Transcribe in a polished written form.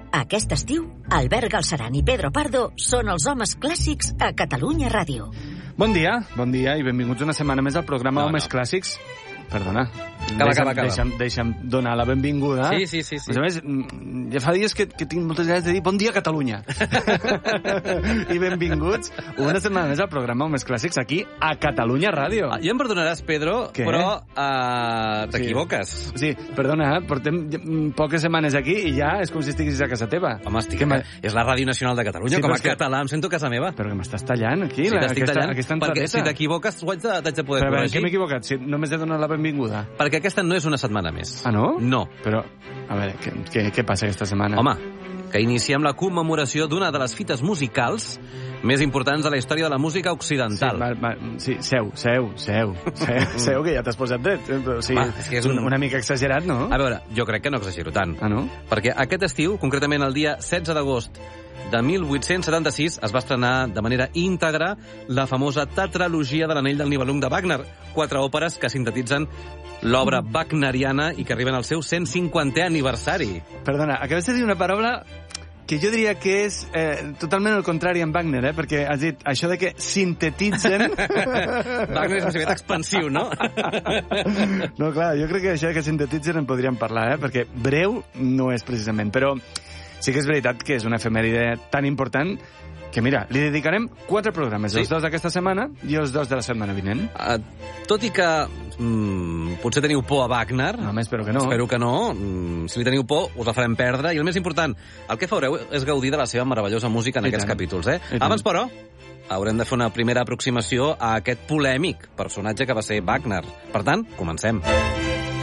Aquest estiu, Albert Galceran i Pedro Pardo són els homes clàssics a Catalunya Ràdio. Bon dia i benvinguts una setmana més al programa Homes Clàssics. Perdona. Acaba. Deixa'm donar la benvinguda. Sí. A més, ja fa dies que tinc moltes ganes de dir bon dia, Catalunya. I benvinguts una setmana més al programa Homes Clàssics aquí a Catalunya Ràdio. Ja em perdonaràs, Pedro, Què? però t'equivoques. Sí, perdona, portem poques setmanes aquí i ja és com si estiguis a casa teva. Home, és la Ràdio Nacional de Catalunya. Sí, com a però català em sento a casa meva. Però que m'estàs tallant aquí, Sí, t'estic tallant, aquesta perquè entradeta. si t'equivoques t'haig de poder Però a veure, corregir. què m'he equivocat? Si només he donat la benvinguda. Perquè aquesta no és una setmana més. Ah, no? No. Però, a veure, què passa aquesta setmana? Home, que iniciem la commemoració d'una de les fites musicals més importants de la història de la música occidental. Sí, seu, que ja t'has posat dret. O sigui, Home, és que és una mica exagerat, no? A veure, jo crec que no exagero tant. Ah, no? Perquè aquest estiu, concretament el dia 16 d'agost de 1876, es va estrenar de manera íntegra la famosa tetralogia de l'Anell del Nibelung de Wagner, 4 òperes que sintetitzen l'obra wagneriana i que arriben al seu 150è aniversari. Perdona, acabes de dir una paraula que jo diria que és totalment el contrari en Wagner, perquè has dit això de que sintetitzen... Wagner és un civet expansiu, no? No, clar, jo crec que això de que sintetitzen en podríem parlar, perquè breu no és precisament, però sí que és veritat que és una efemèride tan important que, mira, li dedicarem 4 programes, els 2 d'aquesta setmana i els 2 de la setmana vinent. Tot i que potser teniu por a Wagner... Home, espero que no. Espero que no. Si li teniu por, us la farem perdre. I el més important, el que fareu és gaudir de la seva meravellosa música en aquests capítols. Abans, però, haurem de fer una primera aproximació a aquest polèmic personatge que va ser Wagner. Per tant, comencem.